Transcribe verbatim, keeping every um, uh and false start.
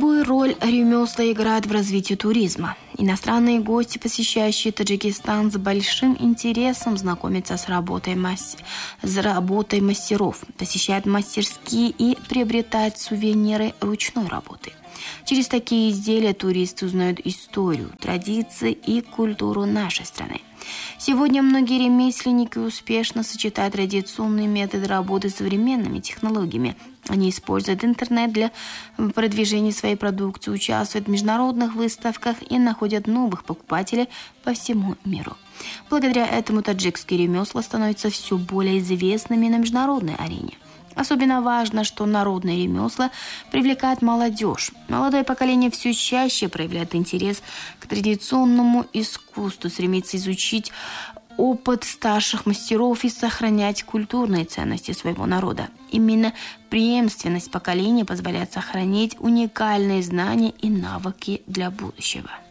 Какую роль ремесла играют в развитии туризма? Иностранные гости, посещающие Таджикистан, с большим интересом знакомятся с работой, мас... с работой мастеров, посещают мастерские и приобретают сувениры ручной работы. Через такие изделия туристы узнают историю, традиции и культуру нашей страны. Сегодня многие ремесленники успешно сочетают традиционные методы работы с современными технологиями. Они используют интернет для продвижения своей продукции, участвуют в международных выставках и находят новых покупателей по всему миру. Благодаря этому таджикские ремесла становятся все более известными на международной арене. Особенно важно, что народные ремесла привлекают молодежь. Молодое поколение все чаще проявляет интерес к традиционному искусству, стремится изучить опыт старших мастеров и сохранять культурные ценности своего народа. Именно преемственность поколений позволяет сохранить уникальные знания и навыки для будущего.